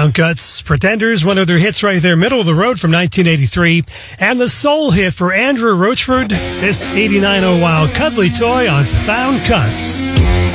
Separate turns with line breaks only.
Found Cuts, Pretenders, one of their hits right there, Middle of the Road from 1983. And the soul hit for Andrew Rochford, this 89 Oh Wow Cuddly Toy on Found Cuts.